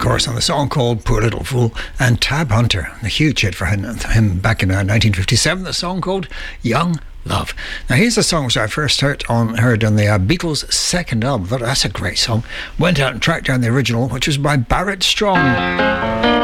course, on the song called Poor Little Fool, and Tab Hunter, a huge hit for him back in 1957, the song called Young Love. Now here's a song which I first heard on the Beatles' second album. I thought that's a great song. Went out and tracked down the original, which was by Barrett Strong.